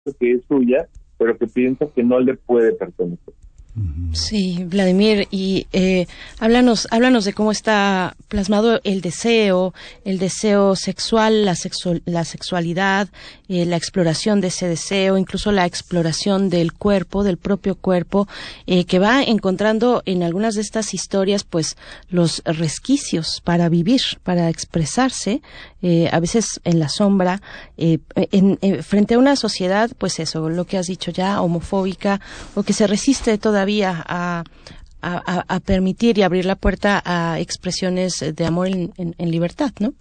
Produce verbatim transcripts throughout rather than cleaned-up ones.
que es suya, pero que piensa que no le puede pertenecer. Sí, Vladimir, y eh, háblanos, háblanos de cómo está plasmado el deseo, el deseo sexual, la, sexu- la sexualidad, eh, la exploración de ese deseo, incluso la exploración del cuerpo, del propio cuerpo, eh, que va encontrando en algunas de estas historias, pues, los resquicios para vivir, para expresarse, eh, a veces en la sombra, eh, en, en, frente a una sociedad, pues eso, lo que has dicho ya, homofóbica, o que se resiste todavía A, a, a permitir y abrir la puerta a expresiones de amor en, en, en libertad, ¿no?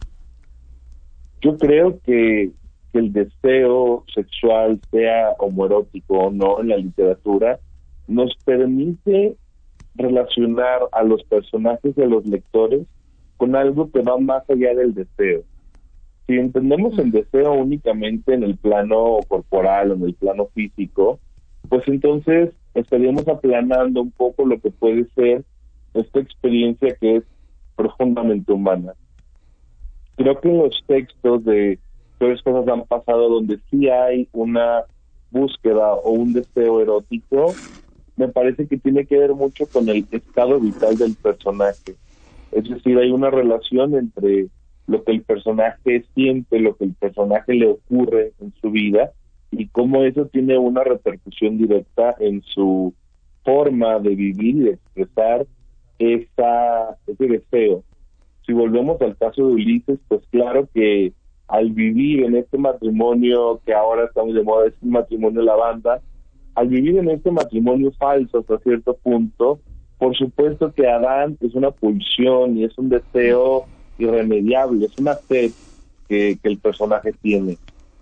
Yo creo que, que el deseo sexual, sea homoerótico o no, en la literatura, nos permite relacionar a los personajes y a los lectores con algo que va más allá del deseo. Si entendemos el deseo únicamente en el plano corporal o en el plano físico, pues entonces estaríamos aplanando un poco lo que puede ser esta experiencia que es profundamente humana. Creo que en los textos de Peores cosas han pasado, donde sí hay una búsqueda o un deseo erótico, me parece que tiene que ver mucho con el estado vital del personaje. Es decir, hay una relación entre lo que el personaje siente, lo que el personaje le ocurre en su vida, y cómo eso tiene una repercusión directa en su forma de vivir y de expresar esa, ese deseo. Si volvemos al caso de Ulises, pues claro que al vivir en este matrimonio que ahora está muy de moda, es un matrimonio lavanda, al vivir en este matrimonio falso hasta cierto punto, por supuesto que Adán es una pulsión y es un deseo irremediable, es una sed que, que el personaje tiene.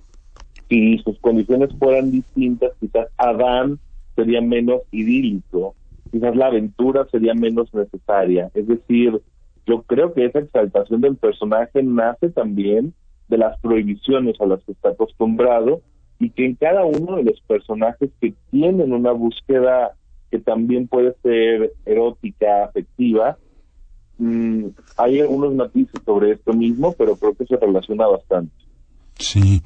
Si sus condiciones fueran distintas, quizás Adán sería menos idílico, quizás la aventura sería menos necesaria. Es decir, yo creo que esa exaltación del personaje nace también de las prohibiciones a las que está acostumbrado, y que en cada uno de los personajes que tienen una búsqueda que también puede ser erótica, afectiva, mmm, hay algunos matices sobre esto mismo, pero creo que se relaciona bastante. Sí.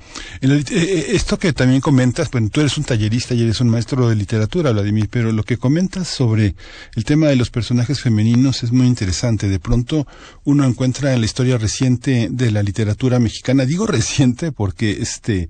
Esto que también comentas, bueno, tú eres un tallerista y eres un maestro de literatura, Vladimir, pero lo que comentas sobre el tema de los personajes femeninos es muy interesante. De pronto uno encuentra en la historia reciente de la literatura mexicana, digo reciente porque este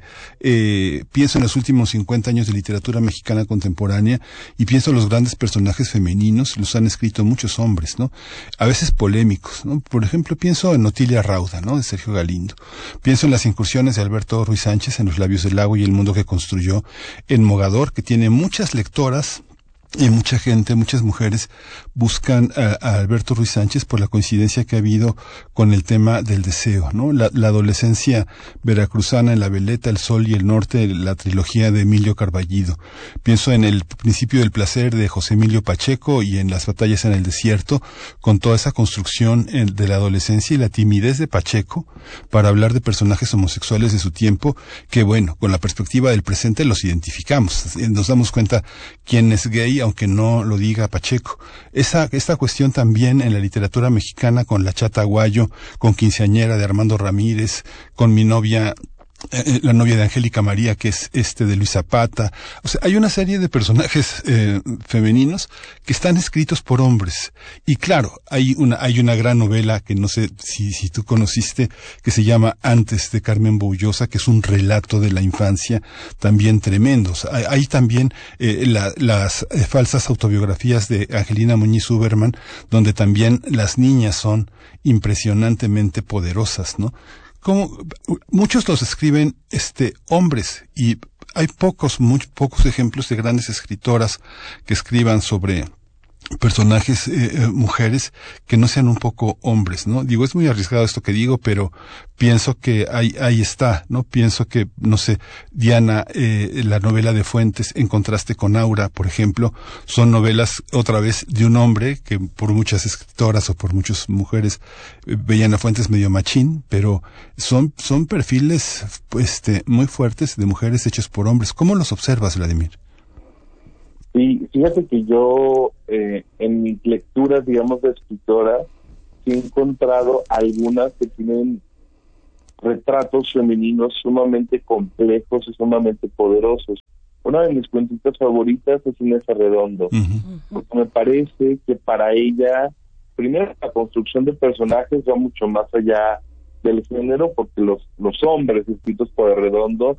eh, pienso en los últimos cincuenta años de literatura mexicana contemporánea y pienso en los grandes personajes femeninos, los han escrito muchos hombres, ¿no? A veces polémicos, ¿no? Por ejemplo, pienso en Otilia Rauda, ¿no? De Sergio Galindo. Pienso en las incursiones de Alberto Ruiz Sánchez en Los labios del lago y El mundo que construyó, en Mogador, que tiene muchas lectoras y mucha gente, muchas mujeres buscan a, a Alberto Ruiz Sánchez por la coincidencia que ha habido con el tema del deseo, ¿no? La, la adolescencia veracruzana en La Veleta, El Sol y el Norte, la trilogía de Emilio Carballido. Pienso en El principio del placer de José Emilio Pacheco y en Las batallas en el desierto, con toda esa construcción de la adolescencia y la timidez de Pacheco para hablar de personajes homosexuales de su tiempo, que bueno, con la perspectiva del presente los identificamos. Nos damos cuenta quién es gay, aunque no lo diga Pacheco. Esa, esta cuestión también en la literatura mexicana con La Chata Aguayo, con Quinceañera de Armando Ramírez, con Mi novia, eh, la novia de Angélica María, que es este de Luis Zapata. O sea, hay una serie de personajes eh, femeninos que están escritos por hombres. Y claro, hay una, hay una gran novela que no sé si, si tú conociste, que se llama Antes, de Carmen Boullosa, que es un relato de la infancia también tremendos. Hay, hay también eh, la, las eh, falsas autobiografías de Angelina Muñiz Uberman, donde también las niñas son impresionantemente poderosas, ¿no? Como muchos los escriben este hombres, y hay pocos, muy pocos ejemplos de grandes escritoras que escriban sobre personajes eh, mujeres que no sean un poco hombres, ¿no? Digo, es muy arriesgado esto que digo, pero pienso que ahí ahí está, ¿no? Pienso que, no sé, Diana, eh, la novela de Fuentes, en contraste con Aura, por ejemplo, son novelas otra vez de un hombre que por muchas escritoras o por muchas mujeres eh, veían a Fuentes medio machín, pero son son perfiles este muy fuertes de mujeres hechos por hombres. ¿Cómo los observas, Vladimir? Sí, fíjate que yo eh, en mis lecturas, digamos, de escritoras, sí he encontrado algunas que tienen retratos femeninos sumamente complejos y sumamente poderosos. Una de mis cuentistas favoritas es Inés Arredondo, uh-huh. porque me parece que para ella, primero, la construcción de personajes va mucho más allá del género, porque los, los hombres escritos por Arredondo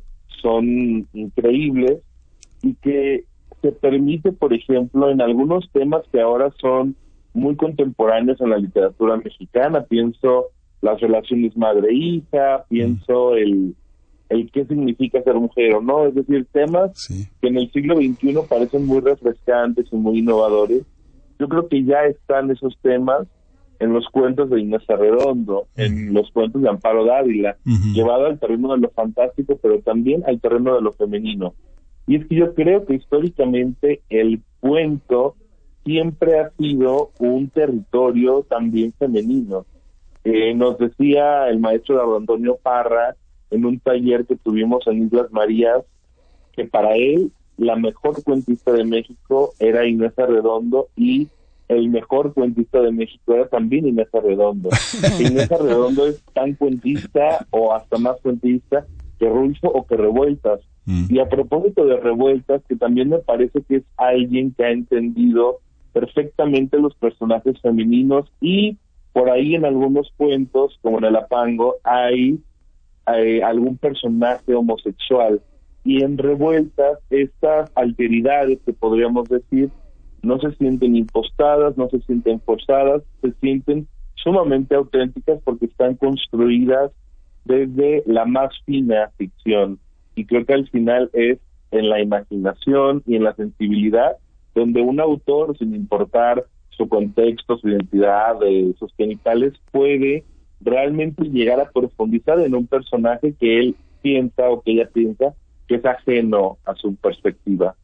son increíbles, y que se permite, por ejemplo, en algunos temas que ahora son muy contemporáneos en la literatura mexicana, pienso las relaciones madre-hija, pienso el el qué significa ser mujer o no, es decir, temas sí. que en el siglo veintiuno parecen muy refrescantes y muy innovadores. Yo creo que ya están esos temas en los cuentos de Inés Arredondo, uh-huh. en los cuentos de Amparo Dávila, uh-huh. llevado al terreno de lo fantástico, pero también al terreno de lo femenino. Y es que yo creo que históricamente el cuento siempre ha sido un territorio también femenino. Eh, nos decía el maestro Eduardo Antonio Parra, en un taller que tuvimos en Islas Marías, que para él la mejor cuentista de México era Inés Arredondo y el mejor cuentista de México era también Inés Arredondo. Inés Arredondo es tan cuentista o hasta más cuentista que Rulfo o que Revueltas. Mm. Y a propósito de Revueltas, que también me parece que es alguien que ha entendido perfectamente los personajes femeninos, y por ahí en algunos cuentos, como en el Apango, hay Eh, algún personaje homosexual, y en Revueltas estas alteridades, que podríamos decir, no se sienten impostadas, no se sienten forzadas, se sienten sumamente auténticas porque están construidas desde la más fina ficción, y creo que al final es en la imaginación y en la sensibilidad donde un autor, sin importar su contexto, su identidad, eh, sus genitales, puede realmente llegar a profundizar en un personaje que él piensa o que ella piensa que es ajeno a su perspectiva.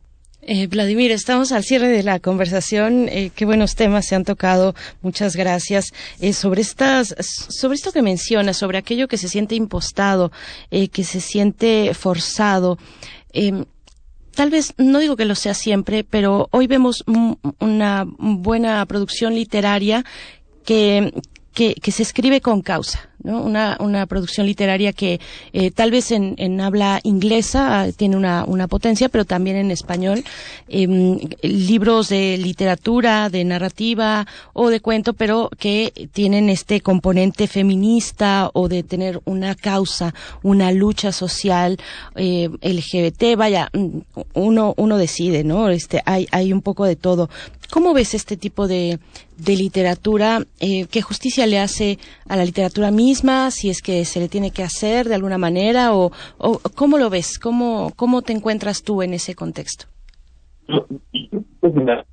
Eh, Vladimir, estamos al cierre de la conversación. Eh, qué buenos temas se han tocado. Muchas gracias. Eh, sobre estas, sobre esto que mencionas, sobre aquello que se siente impostado, eh, que se siente forzado. Eh, Tal vez, no digo que lo sea siempre, pero hoy vemos m- una buena producción literaria que Que, que se escribe con causa, ¿no? Una, una producción literaria que eh, tal vez en, en habla inglesa eh, tiene una, una potencia, pero también en español, eh, libros de literatura, de narrativa o de cuento, pero que tienen este componente feminista o de tener una causa, una lucha social, eh, L G B T, vaya, uno, uno decide, ¿no? Este, hay, hay un poco de todo. ¿Cómo ves este tipo de, de literatura? Eh, ¿Qué justicia le hace a la literatura misma? Si es que se le tiene que hacer de alguna manera, o, o ¿cómo lo ves? ¿Cómo, cómo te encuentras tú en ese contexto? Pues una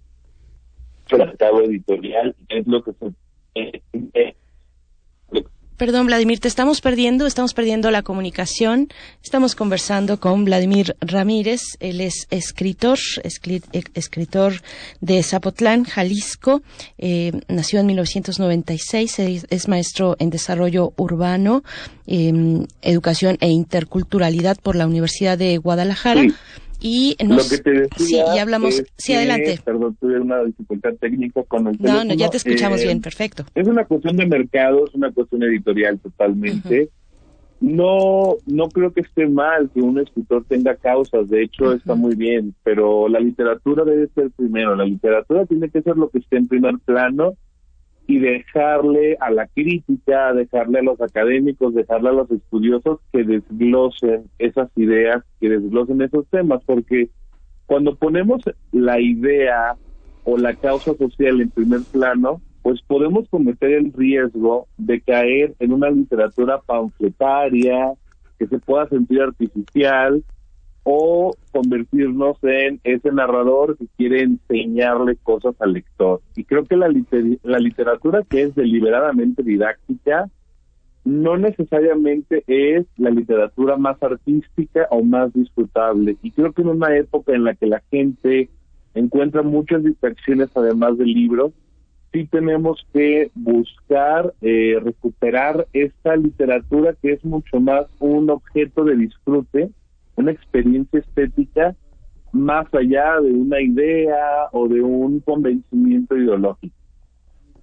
tratado editorial es lo que se eh, eh, Perdón, Vladimir, te estamos perdiendo, estamos perdiendo la comunicación. Estamos conversando con Vladimir Ramírez, él es escritor, escri- escritor de Zapotlán, Jalisco, eh, nació en mil novecientos noventa y seis, es, es maestro en desarrollo urbano, eh, educación e interculturalidad por la Universidad de Guadalajara. Sí. Y nos, lo que te decía sí, y hablamos, es sí, adelante. Que, perdón, tuve una dificultad técnica con el no, teléfono. No, ya te escuchamos eh, bien, perfecto. Es una cuestión de mercado, es una cuestión editorial totalmente. Uh-huh. No, no creo que esté mal que un escritor tenga causas, de hecho uh-huh. está muy bien, pero la literatura debe ser primero, la literatura tiene que ser lo que esté en primer plano, y dejarle a la crítica, dejarle a los académicos, dejarle a los estudiosos que desglosen esas ideas, que desglosen esos temas, porque cuando ponemos la idea o la causa social en primer plano, pues podemos cometer el riesgo de caer en una literatura panfletaria, que se pueda sentir artificial, o convertirnos en ese narrador que quiere enseñarle cosas al lector. Y creo que la, liter- la literatura que es deliberadamente didáctica no necesariamente es la literatura más artística o más disfrutable. Y creo que en una época en la que la gente encuentra muchas distracciones además del libro, sí tenemos que buscar eh, recuperar esta literatura que es mucho más un objeto de disfrute, una experiencia estética, más allá de una idea o de un convencimiento ideológico.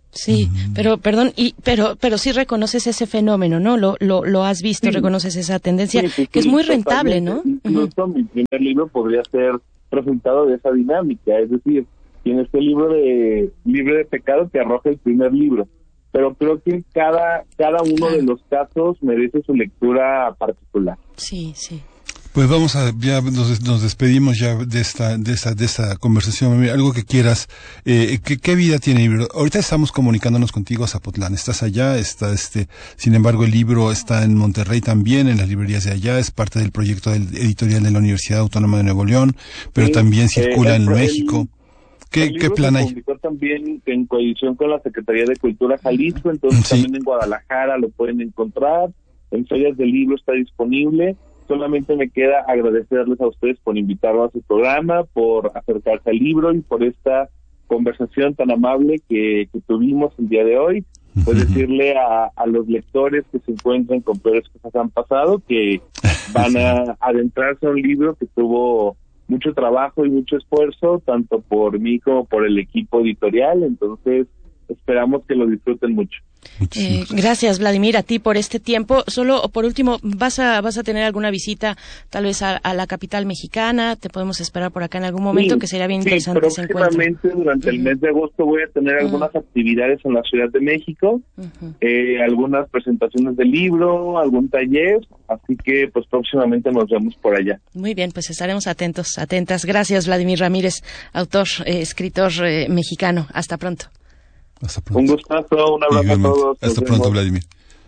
Sí, uh-huh. pero perdón, y pero pero sí reconoces ese fenómeno, ¿no? Lo lo, lo has visto, sí. reconoces esa tendencia sí, sí, que sí, es muy rentable, ¿no? Incluso uh-huh. mi primer libro podría ser resultado de esa dinámica, es decir, quien esté libre de libre de pecado que arroje el primer libro. Pero creo que cada cada uno claro. de los casos merece su lectura particular. Sí, sí. Pues vamos a, ya nos, nos despedimos ya de esta, de esta, de esta conversación. Algo que quieras, eh, ¿qué, qué vida tiene el libro? Ahorita estamos comunicándonos contigo a Zapotlán. Estás allá, está este, sin embargo el libro está en Monterrey también, en las librerías de allá, es parte del proyecto del, editorial de la Universidad Autónoma de Nuevo León, pero sí, también circula eh, el, en México. ¿Qué, el ¿qué plan se hay? publicó también en coedición con la Secretaría de Cultura Jalisco, entonces sí. también en Guadalajara lo pueden encontrar, en ferias del libro está disponible. Solamente me queda agradecerles a ustedes por invitarnos a su programa, por acercarse al libro y por esta conversación tan amable que, que tuvimos el día de hoy. Pues decirle a, a los lectores que se encuentran con peores cosas han pasado, que van a adentrarse a un libro que tuvo mucho trabajo y mucho esfuerzo, tanto por mí como por el equipo editorial, entonces esperamos que lo disfruten mucho. Eh, gracias, Vladimir, a ti por este tiempo. Solo por último, ¿vas a vas a tener alguna visita tal vez a, a la capital mexicana? ¿Te podemos esperar por acá en algún momento? Sí, que sería bien sí, interesante ese encuentro. Próximamente, durante uh-huh. el mes de agosto, voy a tener uh-huh. algunas actividades en la Ciudad de México, uh-huh. eh, algunas presentaciones de libro, algún taller, así que pues próximamente nos vemos por allá. Muy bien, pues estaremos atentos, atentas. Gracias, Vladimir Ramírez, autor, eh, escritor eh, mexicano. Hasta pronto. Hasta pronto. Un gustazo, un abrazo a todos. Hasta pronto, Vladimir.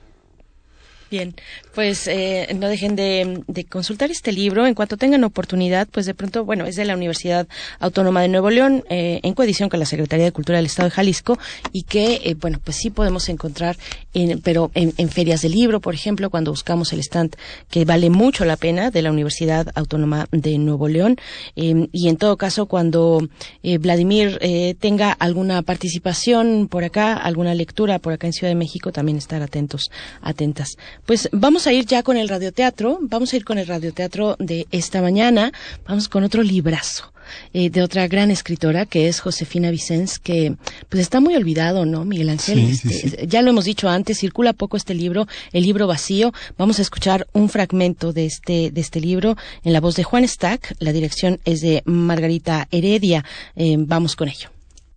Bien, pues eh, no dejen de, de consultar este libro en cuanto tengan oportunidad, pues de pronto, bueno, es de la Universidad Autónoma de Nuevo León, eh, en coedición con la Secretaría de Cultura del Estado de Jalisco, y que, eh, bueno, pues sí podemos encontrar, en, pero en, en ferias de libro, por ejemplo, cuando buscamos el stand que vale mucho la pena de la Universidad Autónoma de Nuevo León, eh, y en todo caso cuando eh, Vladimir eh, tenga alguna participación por acá, alguna lectura por acá en Ciudad de México, también estar atentos, atentas. Pues vamos a ir ya con el radioteatro, vamos a ir con el radioteatro de esta mañana, vamos con otro librazo eh, de otra gran escritora que es Josefina Vicens, que pues está muy olvidado, ¿no, Miguel Ángel? Sí, este, sí, sí. Ya lo hemos dicho antes, circula poco este libro, El libro vacío. Vamos a escuchar un fragmento de este de este libro en la voz de Juan Stack, la dirección es de Margarita Heredia. Eh, vamos con ello.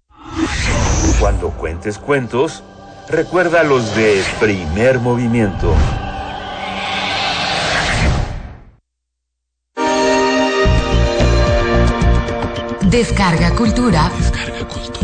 Cuando cuentes cuentos, recuerda los de Primer Movimiento. Descarga Cultura. Descarga Cultura.